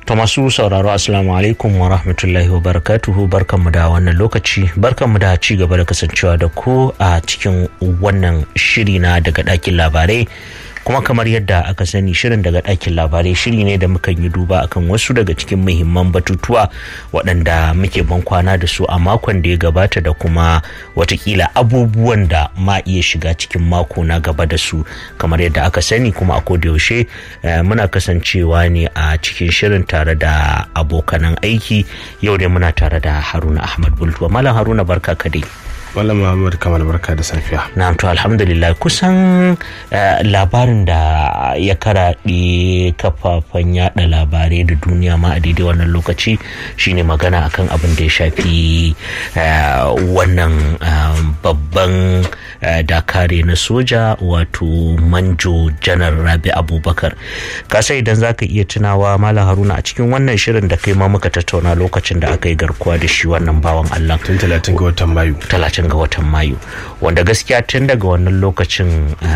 To masu sauraro assalamu alaikum wa rahmatullahi wa barakatuhu, barkanmu da wannan lokaci, barkanmu da ci gaba da kasancewa da ku a cikin wannan shiri na daga ɗakin labarai. Kuma kamar yadda aka sani, shirin daga ɗakin labarai shiri ne da mukan yi duba akan wasu daga cikin muhimman batutuwa waɗanda muke ban kwana da su a makon da ya gabata, da kuma watakila abubuwan da ma iya shiga cikin mako na gaba da su. Kamar yadda aka sani kuma a kodayaushe muna kasancewa ne a cikin shirin tare da abokanan aiki. Yau dai muna tare da Haruna Ahmad Bultuwa. Malam Haruna, barka ka dai. Malam Muhammad Kamal, barka da safiya. Na'am, to alhamdulillah. Kusan labarin da ya karaɗe kafafen yada labarai da duniya ma a daidai wannan lokaci shine magana akan abin da ya shafi wannan babban dakare na soja, wato Manjo Janar Rabi Abubakar. Kasa idan zaka iya tunawa Malam Haruna, a cikin wannan shirin da kai ma muka tattauna lokacin da aka yi garkuwa da shi wannan bawan Allah tun 30 ga watan Mayu, wanda gaskiya tun daga wannan lokacin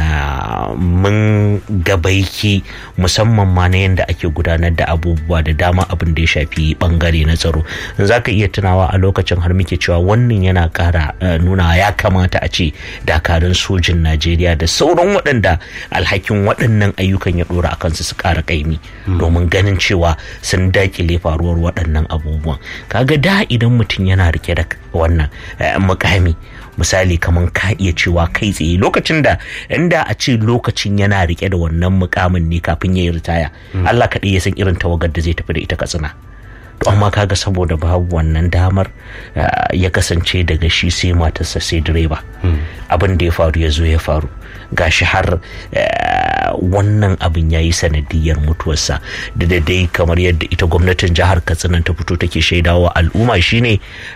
mun gabaiki musamman ma na yadda ake gudanar da abubuwa da dama abin da ya shafi bangare na tsaro. Za ka iya tunawa a lokacin har muke cewa wannan yana kara nuna ya kamata a ce dakarun sojin Najeriya da sauran waɗanda alhakin waɗannan ayyukan ya ɗora a kansu su ƙara ƙaimi domin ganin cewa sun dakile faruwar waɗannan abubuwan. Kaga da idan mutum yana rike da wannan mukami, misali kamar ka iya cewa kai tsaye lokacin da inda a ce lokacin yana rike da wannan mukamin ne kafin ya yi ritaya, Allah kaɗai ya san irin tawagar da zai tafi da ita Katsina. To amma kaga saboda babu wannan damar, ya kasance daga shi sai matarsa sai direba. Abin da ya faru ya zo ya faru, gashi har wannan abin ya yi sanadiyar mutuwarsa. Da dai kamar yadda ita gwamnatin jihar Katsina ta fito take shaidawa al'umma shine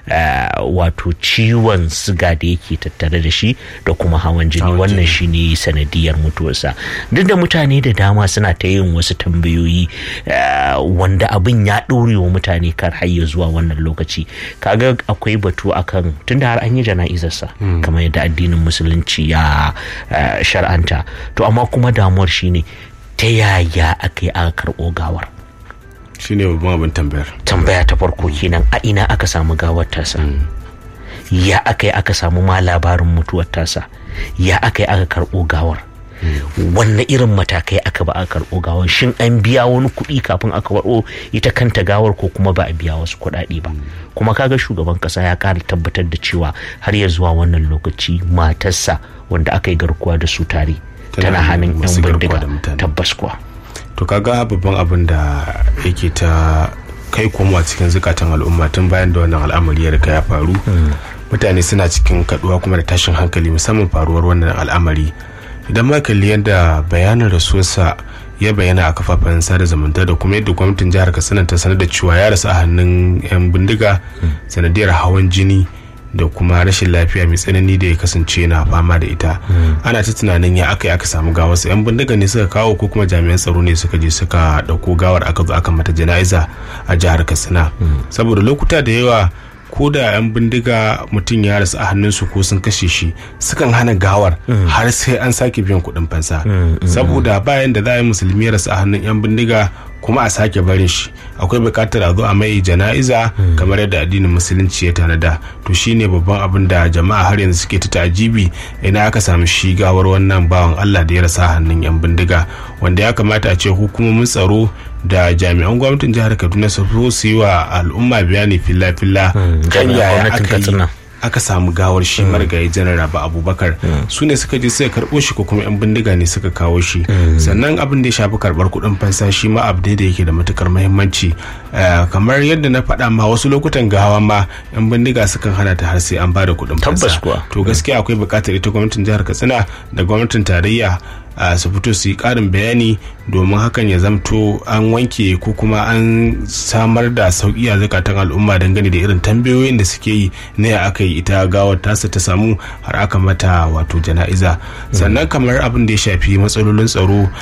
wato ciwon siga da yake tattare da shi da kuma hawan jini, wannan shine sanadiyar mutuwarsa. Duk da mutane da dama suna ta yin wasu tambayoyi wanda abin ya ɗore wa mutane kar har ya zuwa wannan lokaci. Kaga akwai batu akan tunda har an yi jana'izarsa kamar yadda addinin musulunci ya shar'anta, to amma kuma damuwar shine ta yaya aka yi aka karɓo gawar. Shine babban abin tambaya ta farko kenan, a ina aka samu gawar tasa, ya aka yi aka samu ma labarin mutuwar tasa, ya aka yi aka karɓo gawar, wanne irin matakai aka ba aka karɓo gawar, shin an biya wani kuɗi kafin aka karɓo ita kanta gawar ko kuma ba a biya wasu kuɗaɗe ba. Kuma kaga shugaban ƙasa ya ƙara tabbatar da cewa har ya zuwa wannan lokaci matarsa wanda aka yi garkuwa da su tare tana hannun yan bindiga. Tabbas kuwa. To kaga babban abin da yake ta kai komowa cikin zukatan al'umma tun bayan da wannan al'amari ya riga ya faru, mutane suna cikin kaduwa kuma da tashin hankali, musamman faruwar wannan al'amari. Idan ma kalli yadda bayanin rasuwarsa ya bayyana a kafafen sada zumunta da kuma yadda gwamnatin jihar Katsina ta sanar da cewa ya rasu a hannun yan bindiga sanadiyar hawan jini da kuma rashin lafiya mai tsanani da ya kasance na fama da ita, ana ta tunanin ya aka samu gawar sa. Yan bindiga ne suka kawo ko kuma jami'an tsaro ne suka je suka dauko gawar aka zo aka mata jana'iza a jihar Katsina. Saboda lokuta da yawa ko da yan bindiga mutum ya rasu a hannunsu ko sun kashe shi, sukan hana gawar har sai an sake biyan kuɗin fansa. Saboda bayan da za a yi musulmi ya rasu a hannun yan bindiga kuma a sake barin shi, akwai bukatar a zo a mai jana'iza kamar yadda addinin musulunci ya tanada. To shine babban abin da jama'a har yanzu suke ta ta'ajibi, ina aka samu shi gawar wannan bawan Allah da ya rasa hannun yan bindiga, wanda ya kamata a ce hukumomin tsaro da jami'an gwamnatin jihar Kaduna su yi wa al'umma bayani filla-filla kan yaya aka samu gawar shi marigayi Janar Rabi Abubakar. Su ne suka je suka karɓo shi ko kuma yan bindiga ne suka kawo shi. Sannan abin da ya shafi karɓar kuɗin fansa shi ma abu da yake da matukar muhimmanci. Kamar yadda na faɗa ma, wasu lokutan gawa ma yan bindiga sukan hana ta har sai an bada kuɗin fansa. To gaskiya akwai buƙatar ita gwamnatin jihar Katsina da gwamnatin tarayya su fito su yi ƙarin bayani domin hakan ya zamto an wanke ko kuma an samar da sauƙi a zakatan al'umma dangane da irin tambayoyin da suke yi na ya aka yi ita gawar tasa ta samu har aka mata wato jana'iza. Sannan kamar abin da ya shafi matsalolin tsaro